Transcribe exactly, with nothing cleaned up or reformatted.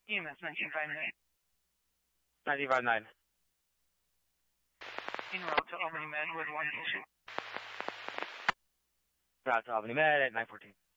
E M S nineteen five nine. nineteen five nine. En route to Albany Med with one issue. Route to Albany Med at nine fourteen.